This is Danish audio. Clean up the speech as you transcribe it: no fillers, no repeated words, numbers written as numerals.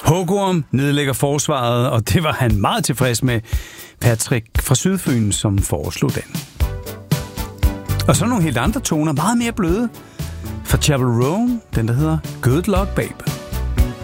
Hugorm nedlægger forsvaret, og det var han meget tilfreds med. Patrick fra Sydfyn, som foreslog den. Og så nogle helt andre toner, meget mere bløde. Fra Chapel Roan, den der hedder Good Luck Babe.